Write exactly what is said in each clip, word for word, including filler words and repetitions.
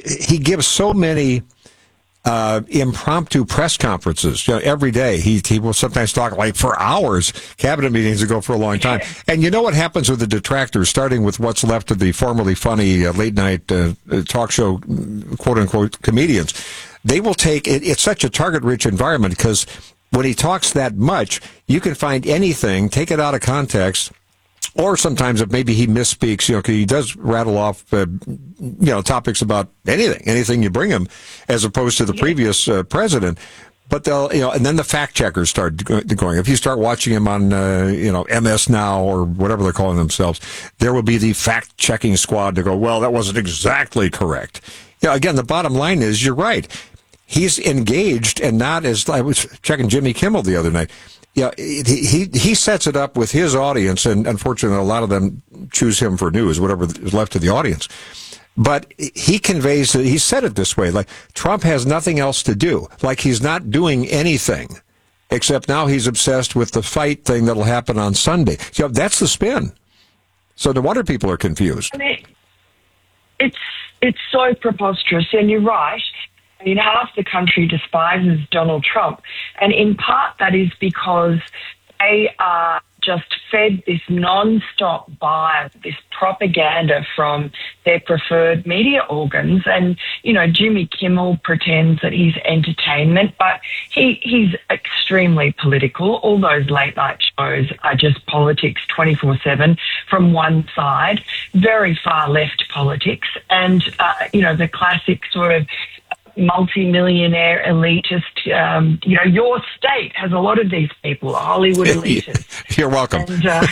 he gives so many uh, impromptu press conferences, you know, every day. He he will sometimes talk like for hours. Cabinet meetings that go for a long time. And you know what happens with the detractors, starting with what's left of the formerly funny uh, late night uh, talk show, quote unquote, comedians. They will take it. It's such a target rich environment because when he talks that much, you can find anything, take it out of context. Or sometimes if maybe he misspeaks, you know, 'cause he does rattle off, uh, you know, topics about anything, anything you bring him, as opposed to the previous uh, president. But they'll, you know, and then the fact checkers start going. If you start watching him on, uh, you know, M S Now or whatever they're calling themselves, there will be the fact checking squad to go, well, that wasn't exactly correct. You know, again, the bottom line is you're right. He's engaged and not as, I was checking Jimmy Kimmel the other night. Yeah, he, he he sets it up with his audience, and unfortunately, a lot of them choose him for news, whatever is left to the audience. But he conveys that he said it this way, like Trump has nothing else to do, like he's not doing anything, except now he's obsessed with the fight thing that'll happen on Sunday. You know, that's the spin. So no wonder people are confused. I mean, it's it's so preposterous, and you're right. I mean, half the country despises Donald Trump, and in part that is because they are just fed this non-stop vibe, this propaganda from their preferred media organs. And, you know, Jimmy Kimmel pretends that he's entertainment, but he he's extremely political. All those late-night shows are just politics twenty-four seven from one side, very far-left politics, and, uh, you know, the classic sort of multi-millionaire elitist, um, you know, your state has a lot of these people, Hollywood elitists. You're welcome. And, uh,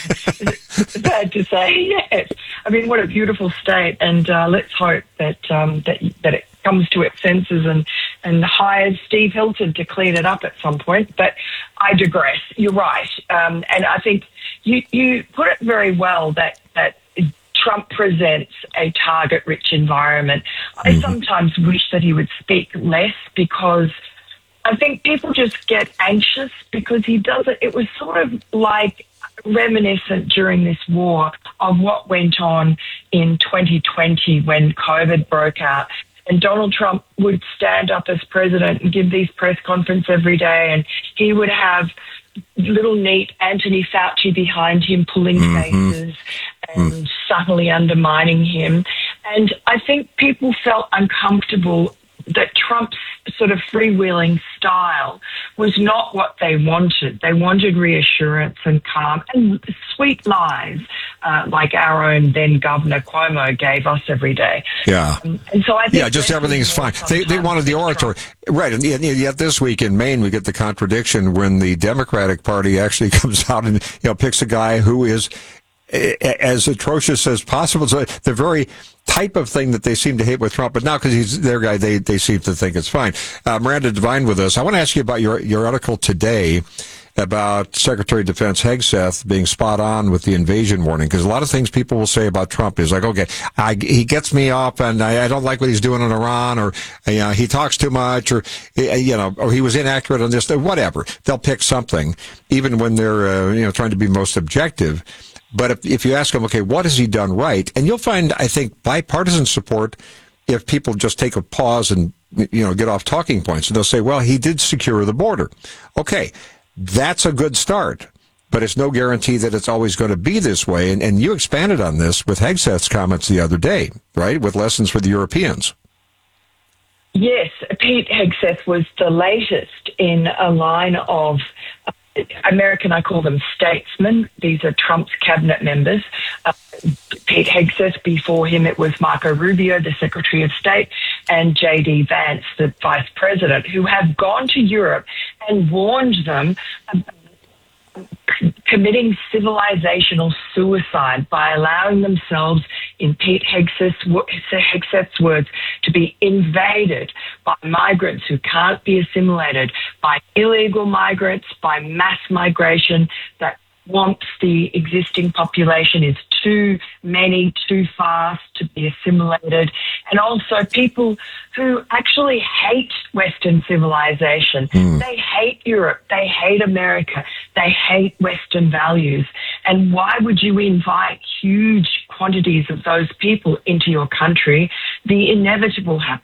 sad to say, yes. I mean, what a beautiful state, and uh, let's hope that um, that that it comes to its senses and, and hires Steve Hilton to clean it up at some point. But I digress. You're right. Um, and I think you, you put it very well that, that Trump presents a target-rich environment. I mm-hmm. sometimes wish that he would speak less because I think people just get anxious because he does it. It was sort of like reminiscent during this war of what went on in twenty twenty when COVID broke out. And Donald Trump would stand up as president and give these press conferences every day, and he would have little neat Anthony Fauci behind him pulling mm-hmm. faces and mm. subtly undermining him. And I think people felt uncomfortable that Trump's sort of freewheeling style was not what they wanted. They wanted reassurance and calm and sweet lies, uh, like our own then Governor Cuomo gave us every day. Yeah. Um, and so I think yeah, just everything's fine. They, they wanted the oratory. Right. And yet, yet this week in Maine, we get the contradiction when the Democratic Party actually comes out and, you know, picks a guy who is as atrocious as possible. So the very type of thing that they seem to hate with Trump, but now because he's their guy, they, they seem to think it's fine. Uh, Miranda Devine with us. I want to ask you about your, your article today about Secretary of Defense Hegseth being spot on with the invasion warning, because a lot of things people will say about Trump is like, okay, I, he gets me up and I, I don't like what he's doing in Iran, or you know, he talks too much, or you know, or he was inaccurate on this, whatever. They'll pick something, even when they're uh, you know trying to be most objective. But if, if you ask them, okay, what has he done right? And you'll find, I think, bipartisan support if people just take a pause and, you know, get off talking points. And they'll say, well, he did secure the border. Okay, that's a good start. But it's no guarantee that it's always going to be this way. And, and you expanded on this with Hegseth's comments the other day, right, with lessons for the Europeans. Yes, Pete Hegseth was the latest in a line of American, I call them statesmen. These are Trump's cabinet members. Uh, Pete Hegseth, before him it was Marco Rubio, the Secretary of State, and J D Vance, the Vice President, who have gone to Europe and warned them about committing civilizational suicide by allowing themselves, in Pete Hegseth's, Hegseth's words, to be invaded by migrants who can't be assimilated, by illegal migrants, by mass migration that swamps the existing population, is too many, too fast to be assimilated, and also people who actually hate Western civilization. Mm. They hate Europe, they hate America, they hate Western values. And why would you invite huge quantities of those people into your country? The inevitable happens.